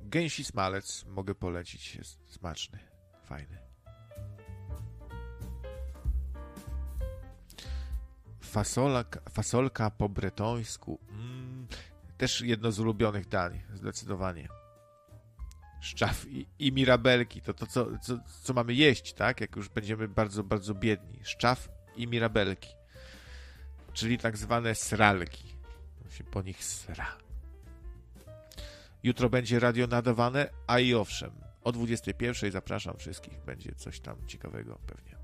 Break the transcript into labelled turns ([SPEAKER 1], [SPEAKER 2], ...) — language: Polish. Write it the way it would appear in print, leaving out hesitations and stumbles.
[SPEAKER 1] Gęsi smalec mogę polecić, jest smaczny, fajny. Fasolka po bretońsku. Też jedno z ulubionych dań, zdecydowanie. Szczaw i mirabelki, to co mamy jeść, tak? Jak już będziemy bardzo, bardzo biedni. Szczaw i mirabelki. Czyli tak zwane sralki. Się po nich sra. Jutro będzie radio nadawane, a i owszem, o 21:00 zapraszam wszystkich. Będzie coś tam ciekawego pewnie.